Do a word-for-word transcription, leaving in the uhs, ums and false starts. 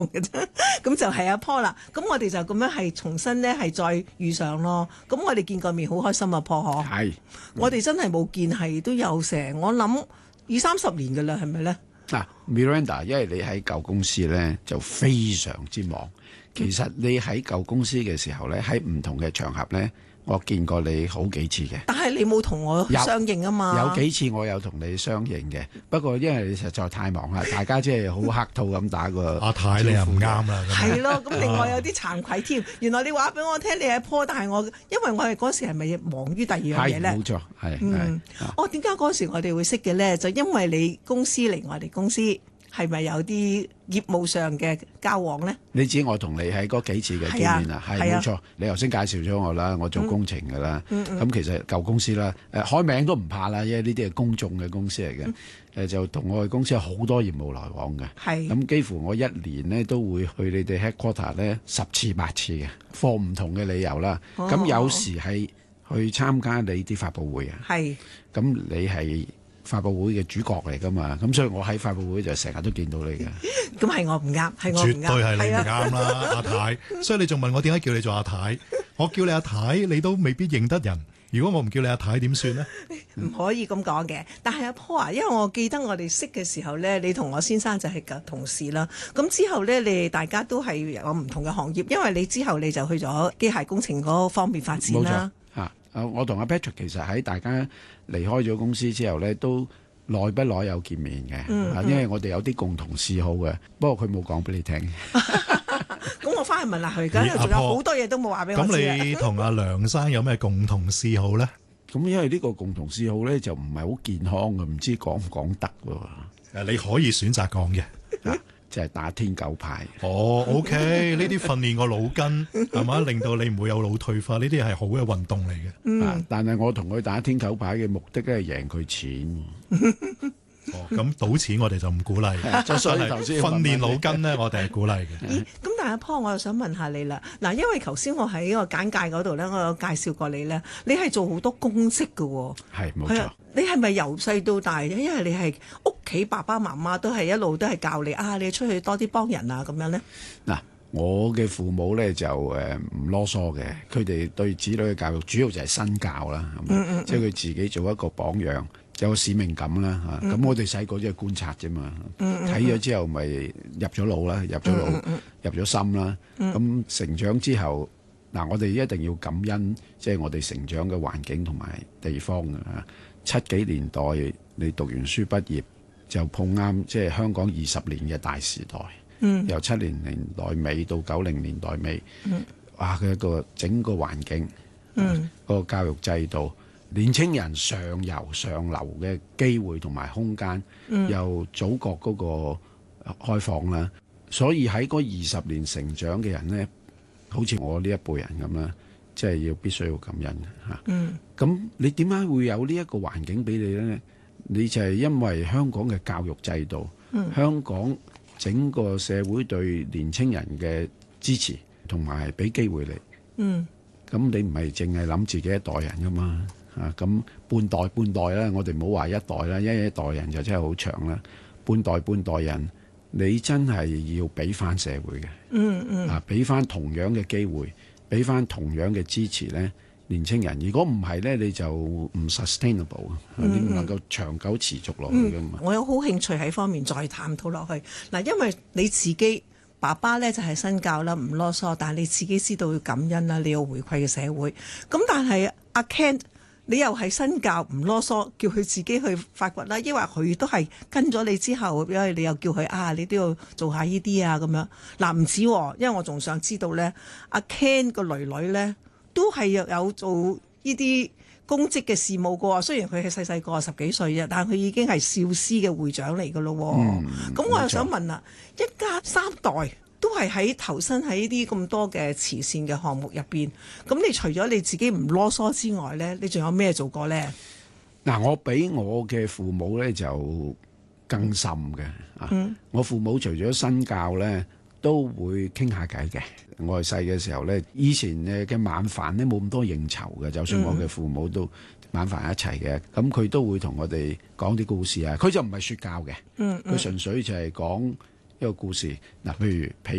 嘅啫。咁就係阿 Paul 啦。咁我哋就咁樣係重新咧係再遇上咯。咁我哋見過面好開心啊 Paul 嗬。 係。 我哋真係冇見係都有成我諗二三十年㗎啦，係咪咧？ 嗱 Miranda， 因為你喺舊公司咧就非常之忙。其實你喺舊公司嘅時候咧，喺唔同嘅場合咧，我見過你好幾次嘅。 但係你冇同我相應啊嘛。 有幾次我有同你相應嘅，不過因為你實在太忙啦，大家即係好客套咁打個阿太你又唔啱啦。 係咯，咁另外有啲慚愧添。原來你話俾我聽你係 Paul，但係我因為我係嗰時係咪忙於第二樣嘢咧？ 係冇錯，係嗯，哦，點解嗰時我哋會識嘅咧？就因為你公司嚟我哋公司。係咪有啲業務上嘅交往咧？ 你知我同你喺嗰幾次嘅見面啊，係冇錯。你頭先介紹咗我啦，我做工程㗎啦。咁、嗯嗯、其實舊公司啦，誒開名都唔怕啦，因為呢啲係公眾嘅公司嚟嘅。誒、嗯、就同我哋公司有好多業務來往嘅。係。咁幾乎我一年咧都會去你哋 headquarter 咧十次八次嘅，for唔同嘅理由啦。咁、哦、有時係去參加你啲發佈會啊。係。咁你係發佈會嘅主角嚟㗎嘛，咁所以我喺發佈會就成日都見到你嘅。 咁係我唔啱，係我唔啱。絕對係你唔啱啦，阿太。所以你仲問我點解叫你做阿太？我叫你阿太，你都未必認得人。如果我唔叫你阿太，點算呢？ 唔可以咁講嘅。但係阿 Paul 啊，因為我記得我哋識嘅時候咧，你同我先生就係舊同事啦。咁之後咧，你哋大家都係有唔同嘅行業，因為你之後你就去咗機械工程嗰方面發展啦。 啊！我同阿 Patrick 其實喺大家離開咗公司之後咧，都耐不耐有見面嘅、嗯嗯。因為我哋有啲共同嗜好嘅，不過佢冇講俾你聽。 咁我翻去問下佢，咁仲有好多嘢都冇話俾我知。 咁你同阿梁生有咩共同嗜好咧？ 咁因為呢個共同嗜好咧就唔係好健康嘅，唔知講唔講得喎。 誒，你可以選擇講嘅。 即係打天九牌。 哦 ，OK， 呢啲訓練個腦筋係嘛，令到你唔會有腦退化，呢啲係好嘅運動嚟嘅。 嗯，啊、但係我同佢打天九牌嘅目的咧係贏佢錢。 哦，咁賭錢我哋就唔鼓勵。 所以頭先訓練腦筋咧，我哋係鼓勵嘅。 咦？咁但係阿 Paul，我又想問下你啦。嗱，因為頭先我喺個簡介嗰度咧，我有介紹過你咧，你係做好多公職㗎喎。 係冇錯。 你係咪由細到大？因為你係屋企爸爸媽媽都係一路都係教你啊，你出去多啲幫人啊咁樣咧。嗱， 我嘅父母咧就誒唔囉嗦嘅，佢哋對子女嘅教育主要就係身教啦，嗯嗯即係佢自己做一個榜樣，有個使命感啦嚇。咁、嗯、我哋細個即係觀察啫嘛，睇咗之後咪入咗腦啦，入咗腦，嗯嗯入咗心啦。咁、嗯、成長之後，嗱我哋一定要感恩，即係我哋成長嘅環境同埋地方嘅嚇。七幾年代你讀完書畢業就碰啱，即係香港二十年嘅大時代。嗯、由七零年代尾到九零年代尾，嗯、哇！佢一個整個環境，嗯啊嗰個教育制度，年青人上游上流嘅機會同埋空間，嗯、由祖國嗰個開放啦，所以喺嗰二十年成長嘅人呢，好似我呢一輩人咁啦，即係要必須要感恩嚇。咁、嗯、你點解會有呢一個環境俾你呢？你就係因為香港嘅教育制度，嗯、香港整個社會對年青人嘅支持同埋俾機會你。嗯，咁你唔係淨係諗自己一代人噶嘛？啊，咁半代半代啦，我哋唔好話一代啦，因為一代人就真係好長啦。半代半代人，你真係要俾翻社會嘅。嗯嗯，啊，俾翻同樣嘅機會，俾翻同樣嘅支持咧。年青人，如果唔係咧，你就唔 sustainable，嗯、你唔能夠長久持續落去噶嘛、嗯。 我有好興趣喺方面再探討落去嗱，因為你自己爸爸咧就係身教啦，唔囉嗦，但係你自己知道要感恩啦，你要回饋嘅社會。咁但係阿 Ken，你又係身教唔囉嗦，叫佢自己去發掘啦，抑或佢都係跟咗你之後，因為你又叫佢啊，你都要做下呢啲啊咁樣。嗱唔止，因為我仲想知道咧，阿 Ken 個女女咧。都係有做呢啲公職嘅事務㗎喎，雖然佢係細細個十幾歲啫，但係佢已經係少師嘅會長嚟㗎咯。咁、嗯、我又想問啦，一家三代都係喺投身喺呢啲咁多嘅慈善嘅項目入邊，咁你除咗你自己唔囉嗦之外咧，你仲有咩做過咧？ 嗱，我俾我嘅父母咧就更甚嘅啊！嗯、我父母除咗身教咧，都會傾下偈嘅。我係細嘅時候咧，以前誒嘅晚飯咧冇咁多應酬嘅，就算我嘅父母都晚飯一齊嘅，咁佢都會同我哋講啲故事啊。佢就唔係説教嘅，佢純粹就係講一個故事嗱，譬如